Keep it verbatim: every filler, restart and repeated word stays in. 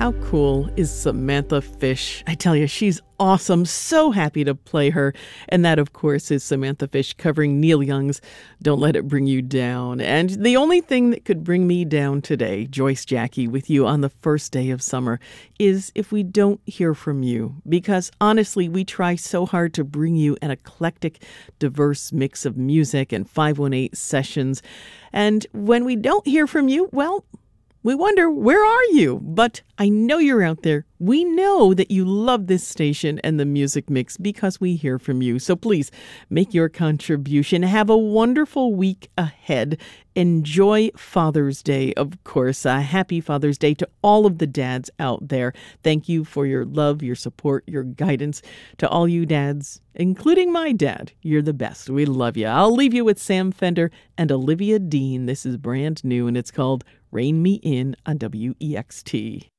How cool is Samantha Fish? I tell you, she's awesome. So happy to play her. And that, of course, is Samantha Fish covering Neil Young's Don't Let It Bring You Down. And the only thing that could bring me down today, Joyce Jackie, with you on the first day of summer, is if we don't hear from you. Because honestly, we try so hard to bring you an eclectic, diverse mix of music and five one eight sessions. And when we don't hear from you, well, we wonder, where are you? But I know you're out there. We know that you love this station and the music mix because we hear from you. So please make your contribution. Have a wonderful week ahead. Enjoy Father's Day, of course. A happy Father's Day to all of the dads out there. Thank you for your love, your support, your guidance. To all you dads, including my dad, you're the best. We love you. I'll leave you with Sam Fender and Olivia Dean. This is brand new, and it's called Rain Me In on W E X T.